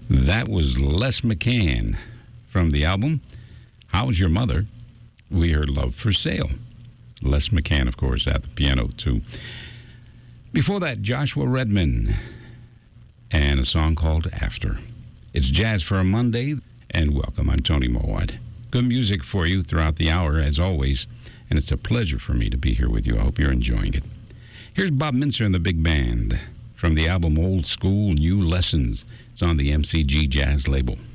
That was Les McCann from the album How's Your Mother? We heard Love for Sale. Les McCann, of course, at the piano, too. Before that, Joshua Redman and a song called After. It's Jazz for a Monday, and welcome. I'm Tony Mowat. Good music for you throughout the hour, as always, and it's a pleasure for me to be here with you. I hope you're enjoying it. Here's Bob Mintzer and the Big Band from the album Old School, New Lessons. It's on the MCG Jazz label.